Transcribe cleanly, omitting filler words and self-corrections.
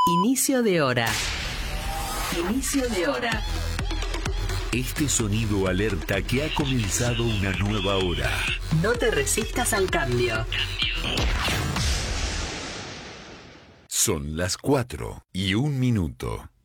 Inicio de hora. Inicio de hora. Este sonido alerta que ha comenzado una nueva hora. No te resistas al cambio. Son las 4:01.